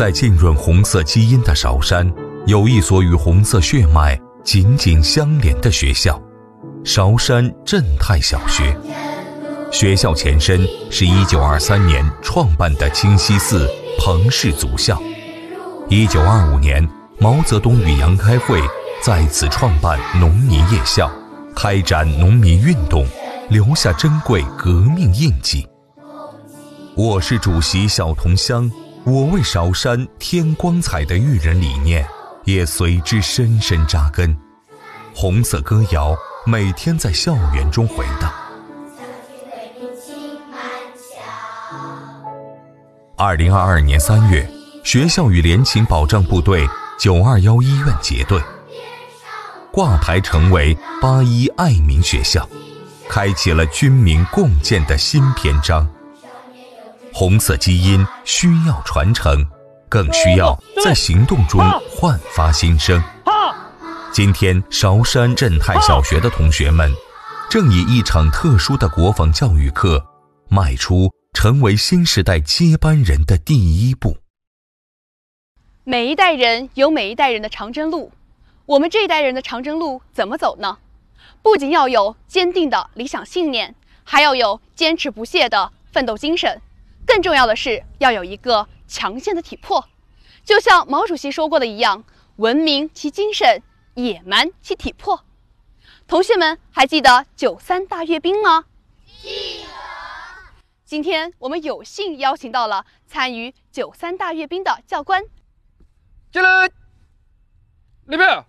在浸润红色基因的韶山，有一所与红色血脉紧紧相连的学校——韶山正太小学。学校前身是1923年创办的清溪寺彭氏族校。1925年，毛泽东与杨开慧在此创办农民夜校，开展农民运动，留下珍贵革命印记。我是主席小同乡，我为韶山添光彩的育人理念也随之深深扎根。红色歌谣每天在校园中回荡。2022年3月，学校与联勤保障部队921医院结对，挂牌成为81爱民学校，开启了军民共建的新篇章。红色基因需要传承，更需要在行动中焕发新生。今天，韶山正太小学的同学们正以一场特殊的国防教育课，迈出成为新时代接班人的第一步。 每一代人有每一代人的长征路，我们这一代人的长征路怎么走呢？不仅要有坚定的理想信念，还要有坚持不懈的奋斗精神，更重要的是要有一个强健的体魄。就像毛主席说过的一样，文明其精神，野蛮其体魄。同学们还记得93大阅兵吗？记得。今天我们有幸邀请到了参与93大阅兵的教官。 进来，立正。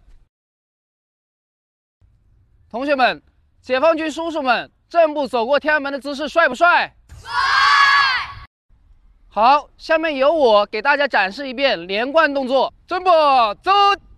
同学们，解放军叔叔们正步走过天安门的姿势帅不帅？帅！好，下面由我给大家展示一遍连贯动作。正步走。